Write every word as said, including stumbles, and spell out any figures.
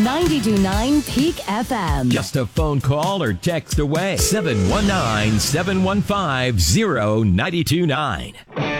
ninety-two point nine Peak F M. Just a phone call or text away. seven one nine, seven one five, zero nine two nine.